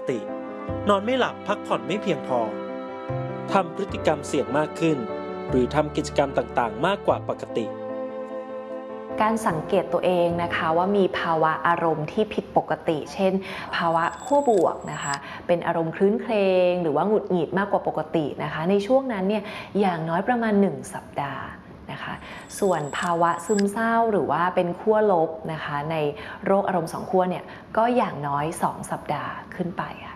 ติ นอนไม่หลับพักผ่อนไม่เพียงพอทำพฤติกรรมเสี่ยงมากขึ้นหรือทำกิจกรรมต่างๆมากกว่าปกติการสังเกตตัวเองนะคะว่ามีภาวะอารมณ์ที่ผิดปกติ เช่นภาวะขั้วบวกนะคะเป็นอารมณ์คลื้นเครงหรือว่าหงุดหงิดมากกว่าปกตินะคะในช่วงนั้นเนี่ยอย่างน้อยประมาณ1สัปดาห์นะคะส่วนภาวะซึมเศร้าหรือว่าเป็นขั้วลบนะคะในโรคอารมณ์2ขั้วเนี่ยก็อย่างน้อย2สัปดาห์ขึ้นไปค่ะ